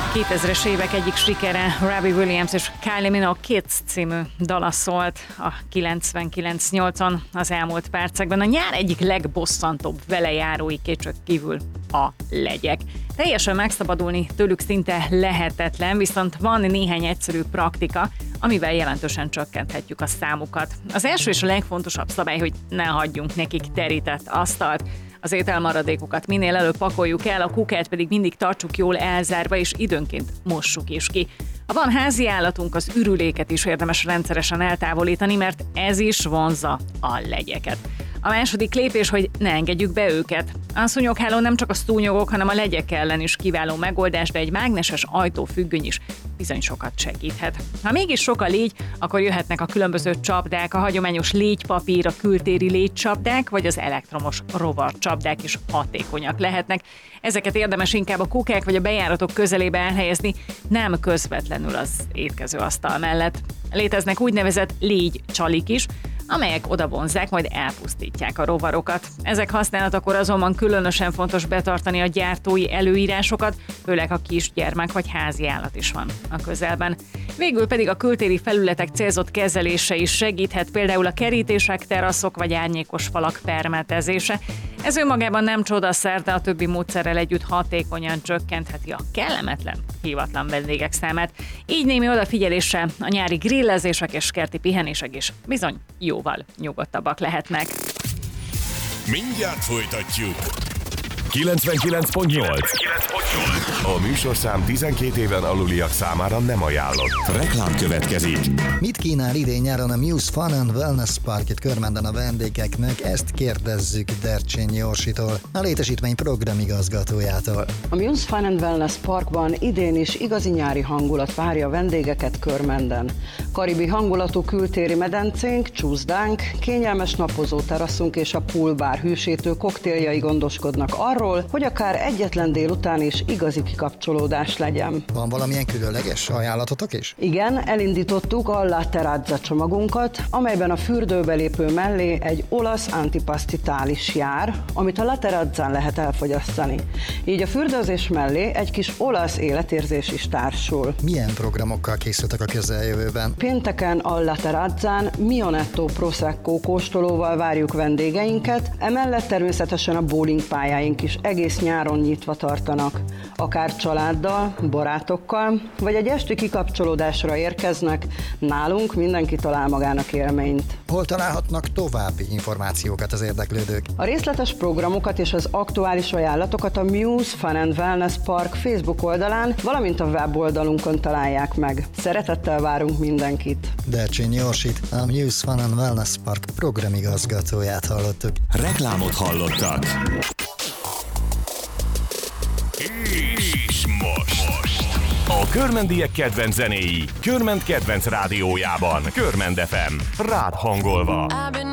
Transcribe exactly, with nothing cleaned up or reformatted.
kétezres évek egyik sikere, Robbie Williams és Kylie Minogue Kids című dala szólt a kilencvenkilenc nyolcon az elmúlt percekben. A nyár egyik legbosszantóbb velejárói kétség kívül a legyek. Teljesen megszabadulni tőlük szinte lehetetlen, viszont van néhány egyszerű praktika, amivel jelentősen csökkenthetjük a számukat. Az első és a legfontosabb szabály, hogy ne hagyjunk nekik terített asztalt. Az ételmaradékokat minél előbb pakoljuk el, a kukát pedig mindig tartsuk jól elzárva, és időnként mossuk is ki. Ha van házi állatunk, az ürüléket is érdemes rendszeresen eltávolítani, mert ez is vonzza a legyeket. A második lépés, hogy ne engedjük be őket. A szúnyogháló nem csak a szúnyogok, hanem a legyek ellen is kiváló megoldás, de egy mágneses ajtófüggöny is bizony sokat segíthet. Ha mégis sok a légy, akkor jöhetnek a különböző csapdák, a hagyományos légypapír, a kültéri légycsapdák, vagy az elektromos rovarcsapdák is hatékonyak lehetnek. Ezeket érdemes inkább a kukák vagy a bejáratok közelébe elhelyezni, nem közvetlenül az étkező asztal mellett. Léteznek úgynevezett légycsalik is, amelyek odavonzzák, majd elpusztítják a rovarokat. Ezek használatakor azonban különösen fontos betartani a gyártói előírásokat, főleg ha kisgyermek vagy házi állat is van a közelben. Végül pedig a kültéri felületek célzott kezelése is segíthet, például a kerítések, teraszok vagy árnyékos falak permetezése. Ez önmagában nem csodaszer, de a többi módszerrel együtt hatékonyan csökkentheti a kellemetlen, hívatlan vendégek számát. Így némi odafigyeléssel a nyári grillezések és kerti pihenések is bizony jóval nyugodtabbak lehetnek. Mindjárt folytatjuk. kilencvenkilenc pont nyolc. A műsorszám tizenkét éven aluliak számára nem ajánlott. Reklám következik. Mit kínál idén-nyáron a Muse Fun and Wellness Park itt Körmenden a vendégeknek? Ezt kérdezzük Dercsényi Jorsitól, a létesítmény programigazgatójától. A Muse Fun and Wellness Parkban idén is igazi nyári hangulat várja a vendégeket Körmenden. Karibi hangulatú kültéri medencénk, csúszdánk, kényelmes napozó teraszunk és a poolbar hűsítő koktéljai gondoskodnak arról, hogy akár egyetlen délután is igazi kikapcsolódás legyen. Van valamilyen különleges ajánlatotok is? Igen, elindítottuk a La Terrazza csomagunkat, amelyben a fürdőbe lépő mellé egy olasz antipasztitál is jár, amit a La Terrazzán lehet elfogyasztani. Így a fürdőzés mellé egy kis olasz életérzés is társul. Milyen programokkal készültek a közeljövőben? Pénteken a La Terrazzán Mionetto Prosecco kóstolóval várjuk vendégeinket, emellett természetesen a bowling pályáink is egész nyáron nyitva tartanak. Akár családdal, barátokkal, vagy egy esti kikapcsolódásra érkeznek, nálunk mindenki talál magának élményt. Hol találhatnak további információkat az érdeklődők? A részletes programokat és az aktuális ajánlatokat a Muse Fun and Wellness Park Facebook oldalán, valamint a weboldalunkon találják meg. Szeretettel várunk mindenkit. Dercsényi Jorsit, a Muse Fun and Wellness Park programigazgatóját hallottuk. Reklámot hallottak. És most, most a körmendiek kedvenc zenéi Körmend kedvenc rádiójában. Körmend ef em, rád hangolva.